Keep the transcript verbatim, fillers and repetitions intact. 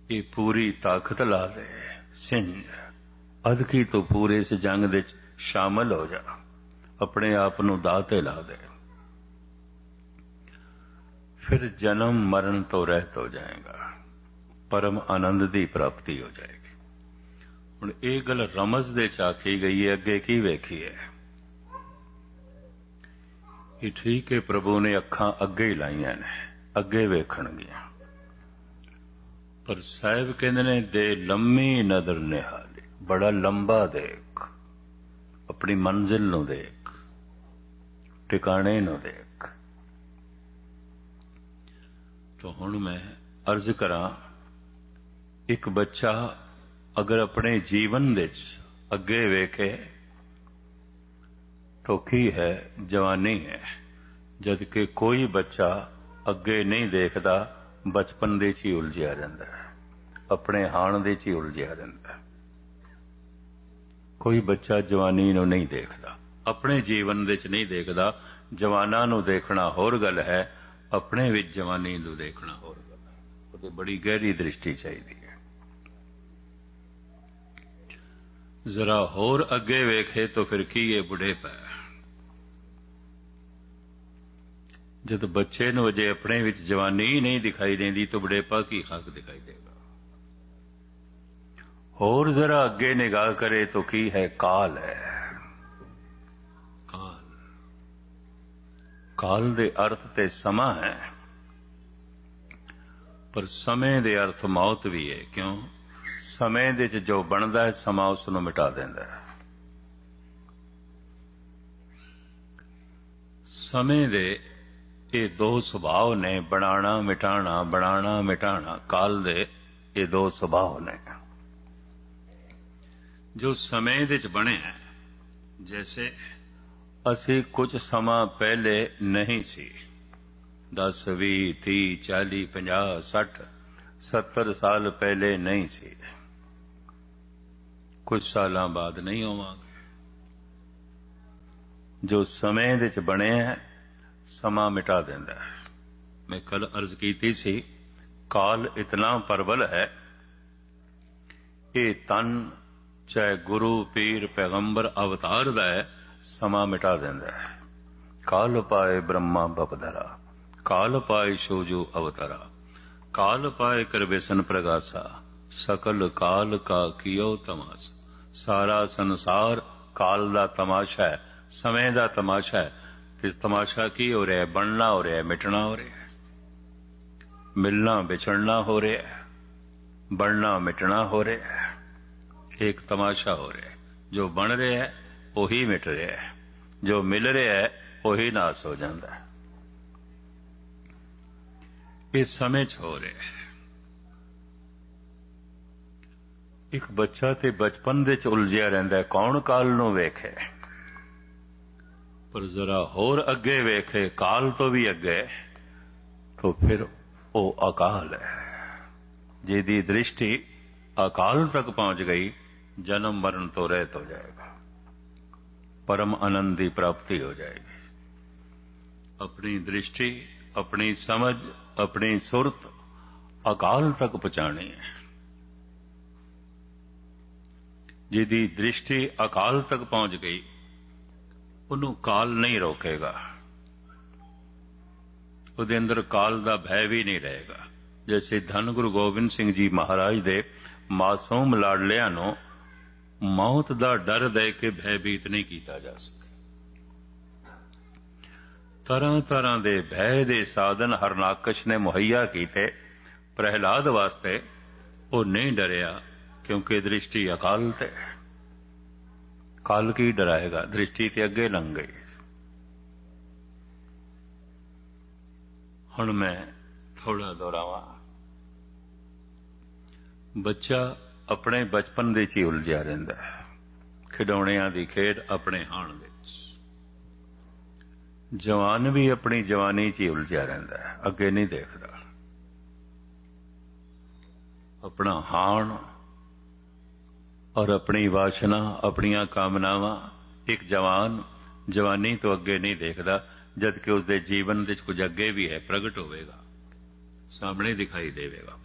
ਇਹ ਪੂਰੀ ਤਾਕਤ ਲਾ ਲੈ ਸਿੰਘ, ਅਦਕੀ ਤੋਂ ਪੂਰੇ ਇਸ ਜੰਗ ਦੇ ਵਿੱਚ ਸ਼ਾਮਲ ਹੋ ਜਾ, ਆਪਣੇ ਆਪ ਨੂੰ ਦਾਅ ਤੇ ਲਾ ਦੇ, ਫਿਰ ਜਨਮ ਮਰਨ ਤੋਂ ਰਹਿਤ ਹੋ ਜਾਏਗਾ, ਪਰਮ ਆਨੰਦ ਦੀ ਪ੍ਰਾਪਤੀ ਹੋ ਜਾਏਗੀ। ਹੁਣ ਇਹ ਗੱਲ ਰਮਜ਼ ਦੇ ਚ ਆਖੀ ਗਈ ਹੈ, ਅੱਗੇ ਕੀ ਵੇਖੀਏ? ਇਹ ਠੀਕ ਹੈ, ਪ੍ਰਭੂ ਨੇ ਅੱਖਾਂ ਅੱਗੇ ਹੀ ਲਾਈਆਂ ਨੇ, ਅੱਗੇ ਵੇਖਣਗੀਆਂ, ਪਰ ਸਾਹਿਬ ਕਹਿੰਦੇ ਨੇ ਦੇ ਲੰਮੀ ਨਜ਼ਰ ਨਿਹਾਲੀ, ਬੜਾ ਲੰਬਾ ਦੇਖ, ਆਪਣੀ ਮੰਜ਼ਿਲ ਨੂੰ ਦੇਖ, ਟਿਕਾਣੇ ਨੂੰ ਦੇਖ। ਤਾਂ ਹੁਣ ਮੈਂ ਅਰਜ਼ ਕਰਾਂ, ਇੱਕ ਬੱਚਾ ਅਗਰ ਆਪਣੇ ਜੀਵਨ ਵਿੱਚ ਅੱਗੇ ਵੇਖੇ ਤਾਂ ਕੀ ਹੈ? ਜਵਾਨੀ ਹੈ। ਜਦ ਕਿ ਕੋਈ ਬੱਚਾ ਅੱਗੇ ਨਹੀਂ ਦੇਖਦਾ, ਬਚਪਨ ਦੇ 'ਚ ਹੀ ਉਲਝਿਆ ਰਹਿੰਦਾ ਹੈ, ਆਪਣੇ ਹਾਣ ਦੇ 'ਚ ਹੀ ਉਲਝਿਆ ਰਹਿੰਦਾ ਹੈ। ਕੋਈ ਬੱਚਾ ਜਵਾਨੀ ਨੂੰ ਨਹੀਂ ਦੇਖਦਾ, ਆਪਣੇ ਜੀਵਨ ਦੇ 'ਚ ਨਹੀਂ ਦੇਖਦਾ। ਜਵਾਨਾਂ ਨੂੰ ਦੇਖਣਾ ਹੋਰ ਗੱਲ ਹੈ, ਆਪਣੇ ਵਿੱਚ ਜਵਾਨੀ ਨੂੰ ਦੇਖਣਾ ਹੋਰ ਗੱਲ ਹੈ। ਉਹਦੀ ਬੜੀ ਗਹਿਰੀ ਦ੍ਰਿਸ਼ਟੀ ਚਾਹੀਦੀ ਹੈ। ਜ਼ਰਾ ਹੋਰ ਅੱਗੇ ਵੇਖੇ ਤਾਂ ਫਿਰ ਕੀ ਇਹ ਬੁਢੇਪਾ? ਜਦ ਬੱਚੇ ਨੂੰ ਅਜੇ ਆਪਣੇ ਵਿੱਚ ਜਵਾਨੀ ਹੀ ਨਹੀਂ ਦਿਖਾਈ ਦਿੰਦੀ ਤਾਂ ਬੁਢੇਪਾ ਕੀ ਹੱਕ ਦਿਖਾਈ ਦੇਗਾ? ਹੋਰ ਜ਼ਰਾ ਅੱਗੇ ਨਿਗਾਹ ਕਰੇ ਤਾਂ ਕੀ ਹੈ? ਕਾਲ ਹੈ। ਕਾਲ, ਕਾਲ ਦੇ ਅਰਥ ਤੇ ਸਮਾਂ ਹੈ, ਪਰ ਸਮੇਂ ਦੇ ਅਰਥ ਮੌਤ ਵੀ ਹੈ। ਕਿਉਂ? ਸਮੇਂ ਦੇ 'ਚ ਜੋ ਬਣਦਾ ਹੈ, ਸਮਾਂ ਉਸ ਨੂੰ ਮਿਟਾ ਦਿੰਦਾ ਹੈ। ਸਮੇਂ ਦੇ ਇਹ ਦੋ ਸੁਭਾਅ ਨੇ, ਬਣਾਣਾ ਮਿਟਾਣਾ, ਬਣਾਣਾ ਮਿਟਾਣਾ। ਕਾਲ ਦੇ ਇਹ ਦੋ ਸੁਭਾਅ ਨੇ ਜੋ ਸਮੇਂ ਦੇ 'ਚ ਬਣਿਆ। ਜੈਸੇ ਅਸੀਂ ਕੁਝ ਸਮਾਂ ਪਹਿਲੇ ਨਹੀਂ ਸੀ, ਦਸ ਵੀਹ ਤੀਹ ਚਾਲੀ ਪੰਜਾਹ ਸੱਠ ਸੱਤਰ ਸਾਲ ਪਹਿਲੇ ਨਹੀਂ ਸੀ, ਕੁਝ ਸਾਲਾਂ ਬਾਅਦ ਨਹੀਂ ਹੋਵਾਂਗੇ। ਜੋ ਸਮੇਂ ਦੇ 'ਚ ਬਣਿਆ ਸਮਾਂ ਮਿਟਾ ਦਿੰਦਾ ਹੈ। ਮੈਂ ਕੱਲ ਅਰਜ਼ ਕੀਤੀ ਸੀ, ਕਾਲ ਇਤਨਾ ਪ੍ਰਬਲ ਹੈ, ਇਹ ਤਨ ਚਾਹੇ ਗੁਰੂ ਪੀਰ ਪੈਗੰਬਰ ਅਵਤਾਰ ਦਾ ਹੈ, ਸਮਾਂ ਮਿਟਾ ਦਿੰਦਾ ਹੈ। ਕਾਲ ਪਾਏ ਬ੍ਰਹਮਾ ਬਪਧਰਾ, ਕਾਲ ਪਾਏ ਸੋਜੋ ਅਵਤਾਰਾ, ਕਾਲ ਪਾਏ ਕਰ ਬਿਸਨ ਪ੍ਰਗਾਸਾ, ਸਕਲ ਕਾਲ ਕਾ ਕੀਓ ਤਮਾਸ਼ਾ। ਸਾਰਾ ਸੰਸਾਰ ਕਾਲ ਦਾ ਤਮਾਸ਼ਾ ਹੈ, ਸਮੇਂ ਦਾ ਤਮਾਸ਼ਾ ਹੈ। ਇਸ ਤਮਾਸ਼ਾ ਕੀ ਹੋ ਰਿਹਾ? ਬਣਨਾ ਹੋ ਰਿਹਾ, ਮਿਟਣਾ ਹੋ ਰਿਹਾ, ਮਿਲਣਾ ਵਿਛੜਨਾ ਹੋ ਰਿਹਾ, ਬਣਨਾ ਮਿਟਣਾ ਹੋ ਰਿਹਾ। ਇੱਕ ਤਮਾਸ਼ਾ ਹੋ ਰਿਹਾ। ਜੋ ਬਣ ਰਿਹਾ ਹੈ ਉਹੀ ਮਿਟ ਰਿਹਾ ਹੈ, ਜੋ ਮਿਲ ਰਿਹਾ ਹੈ ਉਹੀ ਨਾਸ ਹੋ ਜਾਂਦਾ ਹੈ। ਇਹ ਸਮੇਂ 'ਚ ਹੋ ਰਿਹਾ ਹੈ। ਇੱਕ ਬੱਚਾ ਤੇ ਬਚਪਨ ਦੇ 'ਚ ਉਲਝਿਆ ਰਹਿੰਦਾ ਹੈ, ਕੌਣ ਕਾਲ ਨੂੰ ਵੇਖੇ? ਪਰ ਜ਼ਰਾ ਹੋਰ ਅੱਗੇ ਵੇਖੇ, ਕਾਲ ਤੋਂ ਵੀ ਅੱਗੇ, ਤਾਂ ਫਿਰ ਉਹ ਅਕਾਲ ਹੈ। ਜਿਹਦੀ ਦ੍ਰਿਸ਼ਟੀ ਅਕਾਲ ਤੱਕ ਪਹੁੰਚ ਗਈ, ਜਨਮ ਮਰਨ ਤੋਂ ਰਹਿਤ ਹੋ ਜਾਏਗਾ, ਪਰਮ ਆਨੰਦ ਦੀ ਪ੍ਰਾਪਤੀ ਹੋ ਜਾਏਗੀ। ਆਪਣੀ ਦ੍ਰਿਸ਼ਟੀ, ਆਪਣੀ ਸਮਝ, ਆਪਣੀ ਸੁਰਤ ਅਕਾਲ ਤੱਕ ਪਹੁੰਚਾਣੀ ਹੈ। ਜਿਹਦੀ ਦ੍ਰਿਸ਼ਟੀ ਅਕਾਲ ਤੱਕ ਪਹੁੰਚ ਗਈ, ਉਹਨੂੰ ਕਾਲ ਨਹੀਂ ਰੋਕੇਗਾ, ਉਹਦੇ ਅੰਦਰ ਕਾਲ ਦਾ ਭੈ ਵੀ ਨਹੀਂ ਰਹੇਗਾ। ਜੈਸੇ ਧੰਨ ਗੁਰੂ ਗੋਬਿੰਦ ਸਿੰਘ ਜੀ ਮਹਾਰਾਜ ਦੇ ਮਾਸੂਮ ਲਾਡਲਿਆਂ ਨੂੰ ਮੌਤ ਦਾ ਡਰ ਦੇ ਕੇ ਭੈਭੀਤ ਨਹੀਂ ਕੀਤਾ ਜਾ ਸਕਿਆ। ਤਰ੍ਹਾਂ ਤਰ੍ਹਾਂ ਦੇ ਭੈ ਦੇ ਸਾਧਨ ਹਰਨਾਕਸ਼ ਨੇ ਮੁਹੱਈਆ ਕੀਤੇ ਪ੍ਰਹਿਲਾਦ ਵਾਸਤੇ, ਉਹ ਨਹੀਂ ਡਰਿਆ, ਕਿਉਂਕਿ ਦ੍ਰਿਸ਼ਟੀ ਅਕਾਲ ਤੇ। ਕਾਲ ਕੀ ਡਰਾਏਗਾ? ਦ੍ਰਿਸ਼ਟੀ ਤੇ ਅੱਗੇ ਲੰਘ ਗਈ। ਹੁਣ ਮੈਂ ਥੋੜਾ ਦੁਹਰਾਵਾਂ। ਬੱਚਾ ਆਪਣੇ ਬਚਪਨ ਦੇ 'ਚ ਹੀ ਉਲਝਿਆ ਰਹਿੰਦਾ ਹੈ, ਖਿਡੌਣਿਆਂ ਦੀ ਖੇਡ ਆਪਣੇ ਹਾਣ ਵਿੱਚ। ਜਵਾਨ ਵੀ ਆਪਣੀ ਜਵਾਨੀ 'ਚ ਹੀ ਉਲਝਿਆ ਰਹਿੰਦਾ ਹੈ, ਅੱਗੇ ਨਹੀਂ ਦੇਖਦਾ। ਆਪਣਾ ਹਾਣ ਔਰ ਆਪਣੀ ਵਾਸ਼ਨਾ, ਆਪਣੀਆਂ ਕਾਮਨਾਵਾਂ, ਇੱਕ ਜਵਾਨ ਜਵਾਨੀ ਤੋਂ ਅੱਗੇ ਨਹੀਂ ਦੇਖਦਾ, ਜਦ ਕਿ ਉਸਦੇ ਜੀਵਨ ਵਿੱਚ ਕੁਝ ਅੱਗੇ ਵੀ ਹੈ, ਪ੍ਰਗਟ ਹੋਵੇਗਾ, ਸਾਹਮਣੇ ਦਿਖਾਈ ਦੇਵੇਗਾ।